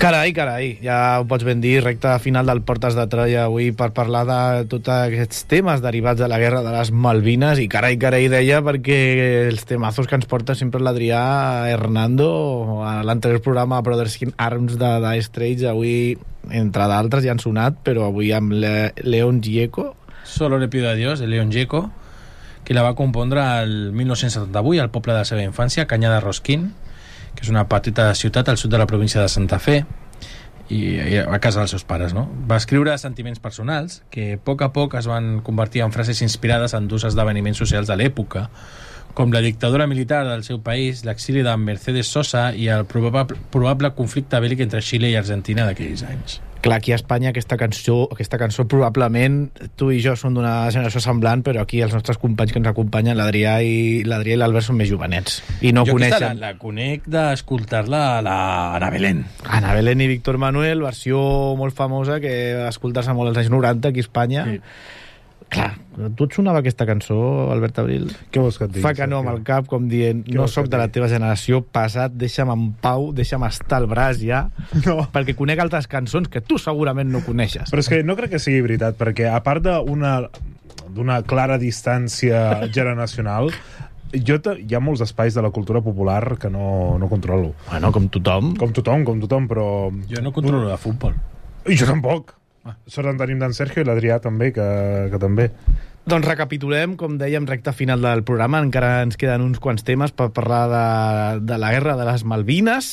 Carai, ja ho pots ben dir, recta final del Portes de Troia avui per parlar de tots aquests temes derivats de la guerra de les Malvines, i carai deia, perquè els temazos que ens porta sempre l'Adrià Hernando a l'anterior programa Brothers in Arms de Dire Straits, avui entre d'altres ja han sonat, però avui amb Leon Gieco. Solo le pido a Dios, de Leon Gieco, que la va compondre el 1978 al poble de la seva infància, Canyar de Rosquín, que és una petita ciutat al sud de la província de Santa Fe, i a casa dels seus pares, no? Va escriure sentiments personals que a poc es van convertir en frases inspirades en dos esdeveniments socials de l'època, com la dictadura militar del seu país, l'exili de Mercedes Sosa i el probable conflicte bèl·lic entre Xile i Argentina d'aquells anys. Clar, aquí a Espanya aquesta cançó probablement tu i jo som d'una generació semblant, però aquí els nostres companys que ens acompanyen, l'Adrià i l'Albert, són més jovenets i no jo coneixen. La conec d'escoltar-la a la Ana Belén. Ana Belén i Víctor Manuel, versió molt famosa que escoltar-se molt als anys 90 aquí a Espanya. Sí. Clar, tu et sonava aquesta cançó, Albert Abril? Què vols que et digui? Fa que no amb el cap, com dient, no sóc de la teva generació, passat, deixa'm en pau, deixa'm estar al braç ja, perquè conec altres cançons que tu segurament no coneixes. Però és que no crec que sigui veritat, perquè a part d'una clara distància generacional, hi ha molts espais de la cultura popular que no controlo. Bueno, com tothom. Com tothom, però... Jo no controlo de futbol. I jo tampoc. Sort en tenim d'en Sergio i l'Adrià també, que també. Doncs recapitulem, com dèiem, recta final del programa. Encara ens queden uns quants temes per parlar de la guerra de les Malvines.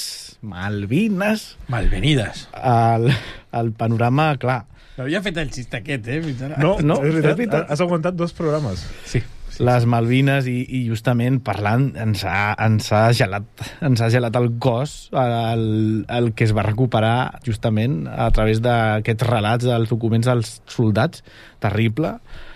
Malvenides. El panorama, clar. Havia fet el xist aquest, fins ara. No, és veritat. Has aguantat 2 programes. Sí. Les Malvines, i justament parlant ens ha gelat el cos el que es va recuperar justament a través d'aquests relats dels documents dels soldats, terrible.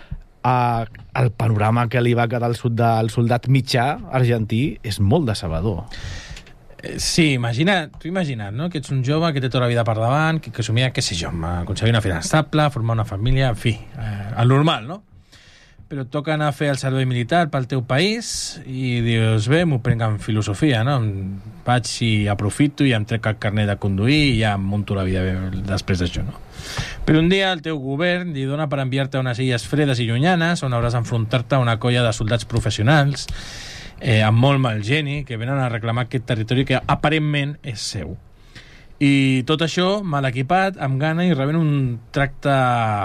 El panorama que li va quedar al soldat mitjà argentí és molt decebedor. Sí, tu imagina't, no? Que ets un jove que té tota la vida per davant, que somia, què sé jo, aconseguir una feina estable, formar una família, en fi, el normal, no? Però et toca anar a fer el servei militar pel teu país i dius, bé, m'ho prenc en filosofia, no? Vaig i aprofito i em trec el carnet de conduir i ja em munto la vida després d'això, no? Però un dia el teu govern li dona per enviar-te a unes illes fredes i llunyanes on hauràs d'enfrontar-te a una colla de soldats professionals amb molt mal geni que venen a reclamar aquest territori que aparentment és seu. I tot això mal equipat, amb gana i rebent un tracte...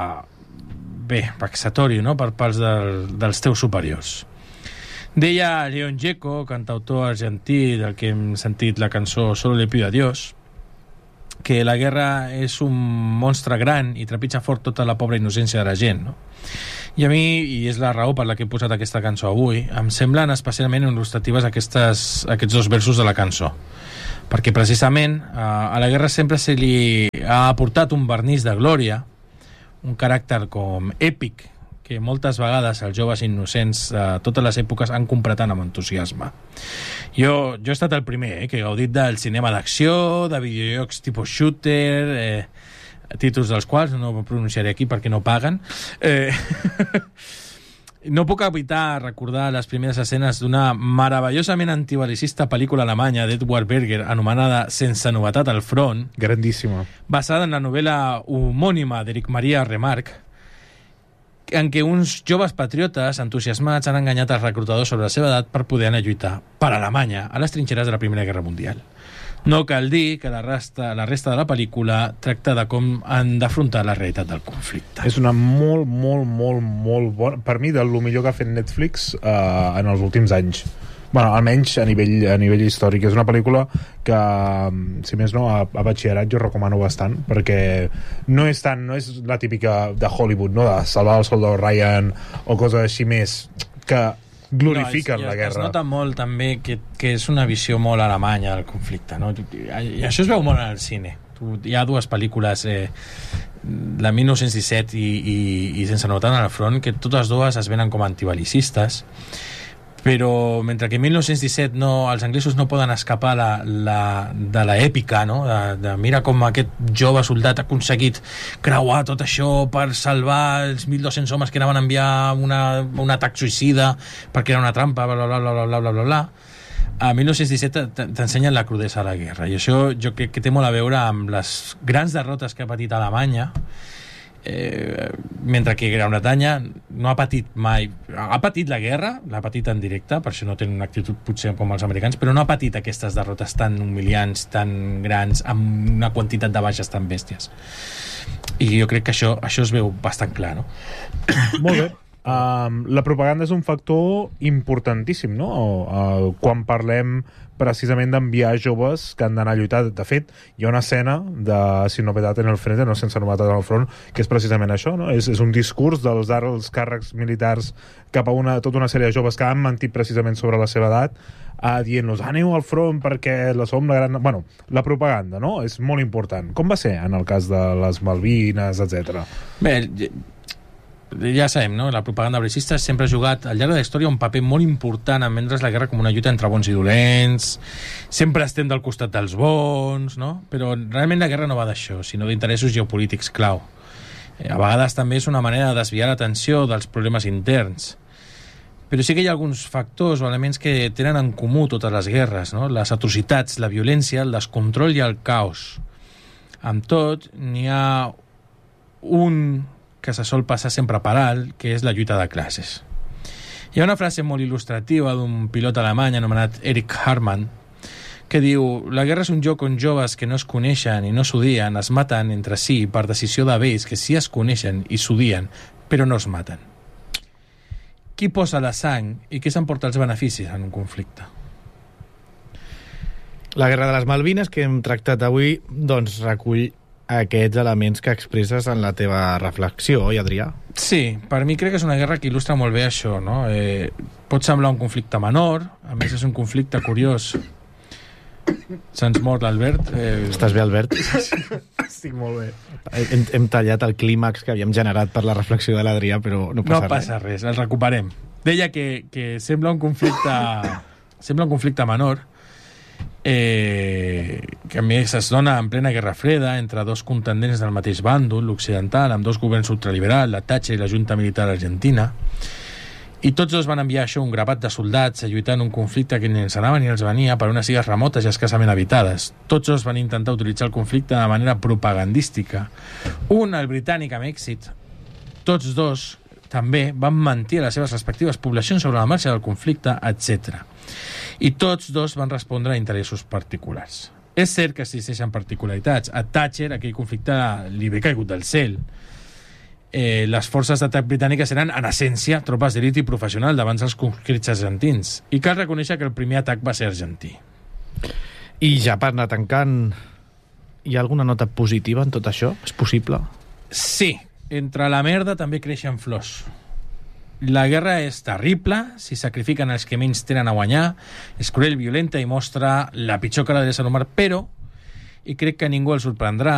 vexatori, no?, per parts dels teus superiors. Deia Leon Gieco, cantautor argentí del que hem sentit la cançó Solo le pido a Dios, que la guerra és un monstre gran i trepitja fort tota la pobra innocència de la gent, no? I a mi, i és la raó per la que he posat aquesta cançó avui, em semblen especialment il·lustratives aquests 2 versos de la cançó, perquè precisament a la guerra sempre se li ha aportat un vernís de glòria, un caràcter com èpic que moltes vegades els joves innocents de totes les èpoques han comprat amb entusiasme. Jo he estat el primer que he gaudit del cinema d'acció, de videojocs tipus shooter, títols dels quals no pronunciaré aquí perquè no paguen. No puc evitar recordar les primeres escenes d'una meravellosament antibalicista pel·lícula alemanya d'Edward Berger anomenada Sense novetat al front. Grandíssima. Basada en la novel·la homònima d'Eric Maria Remarque, en què uns joves patriotes entusiasmats han enganyat els reclutadors sobre la seva edat per poder anar a lluitar per Alemanya a les trinxeres de la Primera Guerra Mundial. No cal dir que la resta de la pel·lícula tracta de com han d'afrontar la realitat del conflicte. És una molt bona... Per mi, del millor que ha fet Netflix en els últims anys. Bueno, almenys a nivell històric. És una pel·lícula que, si més no, a batxillerat jo recomano bastant, perquè no és la típica de Hollywood, no?, de salvar el soldado Ryan o coses així més, que glorifiquen la guerra. Es nota molt també que és una visió molt alemanya del conflicte, no? I això es veu molt en el cine. Hi ha 2 pel·lícules, la 1917 i Sense novetat al front, que totes 2 es venen com antibalicistes, però mentre que en 1917 els anglesos no poden escapar de l'èpica, no? De mira com aquest jove soldat ha aconseguit creuar tot això per salvar els 1.200 homes que anaven a enviar un atac suïcida perquè era una trampa, bla bla bla bla bla bla bla. a 1917 t'ensenyen la crudesa de la guerra, i això jo crec que té molt a veure amb les grans derrotes que ha patit Alemanya, mentre que Gran Bretanya no ha patit mai, ha patit la guerra, l'ha patit en directe, per això no tenen una actitud potser com els americans, però no ha patit aquestes derrotes tan humiliants, tan grans, amb una quantitat de baixes tan bèsties, i jo crec que això es veu bastant clar, no? Molt bé. La propaganda és un factor importantíssim, no? Quan parlem precisament d'enviar joves que han d'anar a lluitar. De fet, hi ha una escena de Sin novedad en el frente, no sense novetat en el front, que és precisament això, no? És un discurs dels alts càrrecs militars cap a tota una sèrie de joves que han mentit precisament sobre la seva edat, dient-los, aneu al front perquè som la gran... Bueno, la propaganda, no? És molt important. Com va ser en el cas de les Malvines, etc? Bé, ja sabem, no? La propaganda bel·licista sempre ha jugat al llarg de la història un paper molt important en vendre's la guerra com una lluita entre bons i dolents, sempre estem del costat dels bons, no? Però realment la guerra no va d'això, sinó d'interessos geopolítics clau. A vegades també és una manera de desviar l'atenció dels problemes interns. Però sí que hi ha alguns factors o elements que tenen en comú totes les guerres, no? Les atrocitats, la violència, el descontrol i el caos. Amb tot, n'hi ha un que se sol passar sempre per alt, que és la lluita de classes. Hi ha una frase molt il·lustrativa d'un pilot alemany anomenat Erich Hartmann, que diu: la guerra és un joc on joves que no es coneixen i no s'odien es maten entre si per decisió de vells que sí es coneixen i s'odien, però no es maten. Qui posa la sang i qui s'emporta els beneficis en un conflicte? La guerra de les Malvines, que hem tractat avui, doncs recull aquests elements que expresses en la teva reflexió, oi, Adrià? Sí, per mi crec que és una guerra que il·lustra molt bé això, no? Pot semblar un conflicte menor, a més és un conflicte curiós. Se'ns mor l'Albert. Estàs bé, Albert? Estic molt bé. Hem tallat el clímax que havíem generat per la reflexió de l'Adrià, però no passa res, el recuperem. Deia que sembla un conflicte menor, que a més es dona en plena Guerra Freda entre dos contendents del mateix bàndol, l'occidental, amb dos governs ultraliberals, la Thatcher i la Junta Militar Argentina, i tots dos van enviar això, un grapat de soldats a lluitar en un conflicte que ni els anava ni els venia per unes illes remotes i escassament habitades. Tots dos van intentar utilitzar el conflicte de manera propagandística. Un, el britànic, amb èxit. Tots dos també van mentir a les seves respectives poblacions sobre la marxa del conflicte, etc. I tots dos van respondre a interessos particulars. És cert que existeixen particularitats. A Thatcher aquell conflicte li ve caigut del cel. Les forces d'atac britàniques eren, en essència, tropes d'elit i professional davant dels conscrits argentins. I cal reconèixer que el primer atac va ser argentí. I ja per anar tancant, hi ha alguna nota positiva en tot això? És possible? Sí. Entre la merda també creixen flors. La guerra és terrible, si sacrifiquen els que menys tenen a guanyar, és cruel, violenta i mostra la pitjor cara de l'ésser humà, però, i crec que ningú el sorprendrà,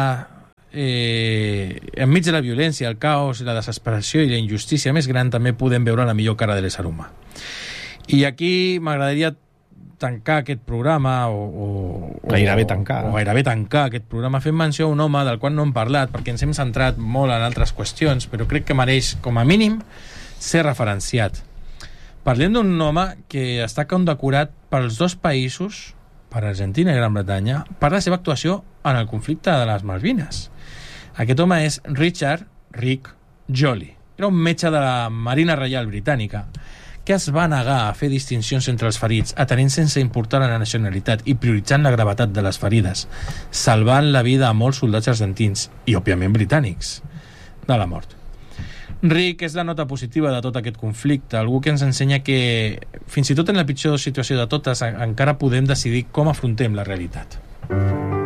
enmig de la violència, el caos, la desesperació i la injustícia més gran també podem veure la millor cara de l'ésser humà. I aquí m'agradaria tancar aquest programa o gairebé tancar aquest programa fent menció a un home del qual no hem parlat perquè ens hem centrat molt en altres qüestions, però crec que mereix com a mínim ser referenciat. Parlem d'un home que està condecorat pels dos països, per Argentina i Gran Bretanya, per la seva actuació en el conflicte de les Malvines. Aquest home és Richard Rick Jolly. Era un metge de la Marina Reial Britànica que es va negar a fer distincions entre els ferits, atenent sense importar la nacionalitat i prioritzant la gravetat de les ferides, salvant la vida a molts soldats argentins i, òbviament, britànics de la mort. Rick és la nota positiva de tot aquest conflicte, algú que ens ensenya que, fins i tot en la pitjor situació de totes, encara podem decidir com afrontem la realitat.